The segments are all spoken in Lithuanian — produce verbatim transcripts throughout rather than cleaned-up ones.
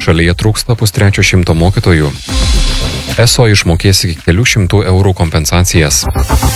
Šalyje trūksta pustrečio šimto mokytojų. Eso išmokės iki kelių šimtų eurų kompensacijas.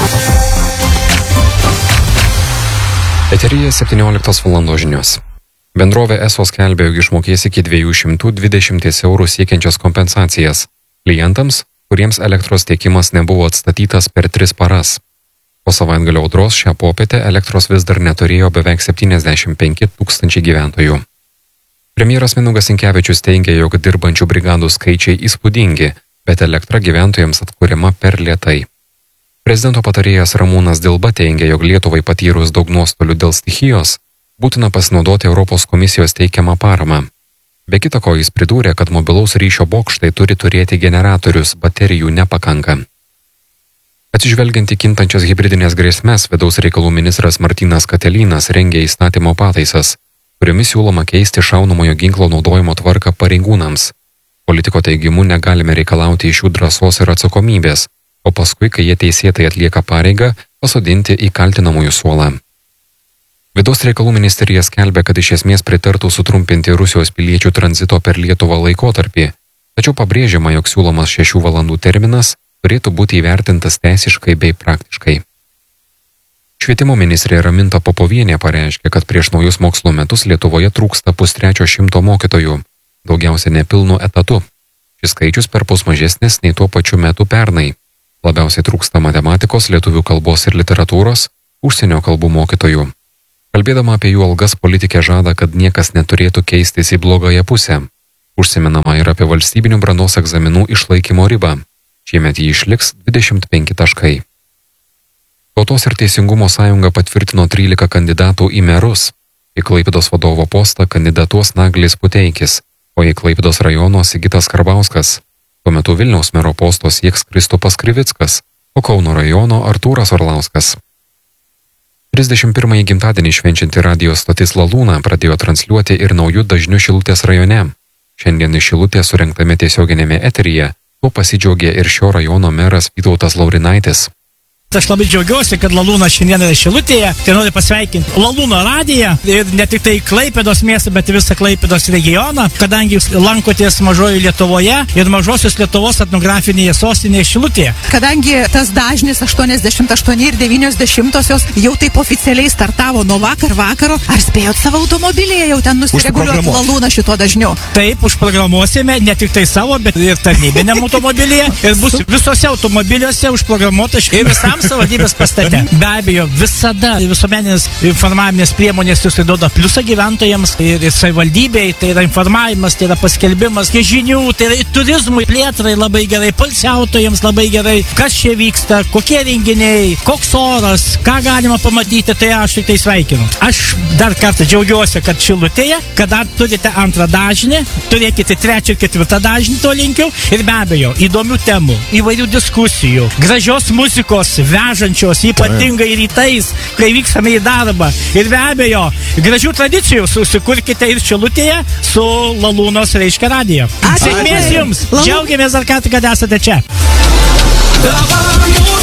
Eteryje septynioliktos valandos žinios. Bendrovė Eso skelbė, jog išmokės iki dviejų šimtų dvidešimties eurų siekiančias kompensacijas klientams, kuriems elektros tiekimas nebuvo atstatytas per tris paras. Po savaitgalio audros šią popietę elektros vis dar neturėjo beveik septyniasdešimt penki tūkstančiai gyventojų. Premjeras Mindaugas Sinkevičius teigia, jog dirbančių brigadų skaičiai įspūdingi, bet elektra gyventojams atkuriama per lėtai. Prezidento patarėjas Ramūnas Dilba teigia, jog Lietuvai patyrus daug nuostolių dėl stichijos, būtina pasinaudoti Europos komisijos teikiamą paramą. Be kita ko, jis pridūrė, kad mobilaus ryšio bokštai turi turėti generatorius, baterijų nepakanka. Atsižvelgiant į kintančias hibridinės grėsmes, vidaus reikalų ministras Martynas Katelynas rengė įstatymo pataisas, kuriomis siūloma keisti šaunamojo ginklo naudojimo tvarką pareigūnams. Politiko teigimu negalime reikalauti iš jų drąsos ir atsakomybės, o paskui, kai jie teisėtai atlieka pareigą, pasodinti į kaltinamųjų suolą. Vidaus reikalų ministerija skelbia, kad iš esmės pritartų sutrumpinti Rusijos piliečių tranzito per Lietuvą laikotarpį, tačiau pabrėžiama, jog siūlomas šešių valandų terminas turėtų būti įvertintas teisiškai bei praktiškai. Švietimo ministrė Raminta Popovienė pareiškė, kad prieš naujus mokslo metus Lietuvoje trūksta pustrečio šimto mokytojų, daugiausia nepilnu etatu. Šis skaičius perpus mažesnis nei tuo pačiu metu pernai. Labiausiai trūksta matematikos, lietuvių kalbos ir literatūros, užsienio kalbų mokytojų. Kalbėdama apie jų algas, politikė žada, kad niekas neturėtų keistis į blogąją pusę. Užsimenama ir apie valstybinių brandos egzaminų išlaikymo ribą. Šiemet jį išliks dvidešimt penki taškai. Tautos ir Teisingumo sąjunga patvirtino trylika kandidatų į merus. Į Klaipėdos vadovo postą kandidatuos Naglis Puteikis, o į Klaipėdos rajono Sigitas Karbauskas. Tuo metu Vilniaus mero posto sieks Kristupas Krivickas, o Kauno rajono Artūras Orlauskas. trisdešimt pirmąjį gimtadienį švenčianti radijo stotis Lalūna pradėjo transliuoti ir naujų dažnių Šilutės rajone. Šiandien iš Šilutės surengtame tiesioginėme eteryje tuo pasidžiaugė ir šio rajono meras Vytautas Laurinaitis. Aš labai džiaugiuosi, kad Lalūna šiandien yra Šilutėje. Tai noriu pasveikinti Lalūno radiją ir ne tik tai Klaipėdos miestą, bet ir visą Klaipėdos regioną, kadangi jūs lankotės mažojo Lietuvoje ir mažosios Lietuvos etnografinėje sostinėje Šilutėje. Kadangi tas dažnis aštuoniasdešimt aštuoni ir devynios dešimtosios jau taip oficialiai startavo nuo vakar vakaro, ar spėjot savo automobilyje jau ten nusireguliuoti Lalūną šito dažniu? Taip, užprogramuosime ne tik tai savo, bet ir tarnybiniam automobilyje ir bus visose automobiliuose užprogramuota ir visam savivaldybės pastate. Be abejo, visada visuomeninės informavinės priemonės jūs tai duoda pliusą gyventojams ir savivaldybei, tai yra informavimas, tai yra paskelbimas žinių, tai yra turizmui, plėtrai labai gerai, poilsiautojams labai gerai, kas čia vyksta, kokie renginiai, koks oras, ką galima pamatyti, tai aš tik tai sveikinu. Aš dar kartą džiaugiuosi, kad Šilutėje, kad dar turite antrą dažnį, turėkite trečią ir ketvirtą dažnį, to linkiu, ir be abejo, įdomių temų, įvairių diskusijų, gražios muzikos, vežančios ypatingai rytais, kai vykstame į darbą. Ir be abejo, gražių tradicijų susikurkite ir Šilutėje su Lalūnos reiškia radija. Sėkmės jums! Džiaugiamės dar kartą, kad esate čia.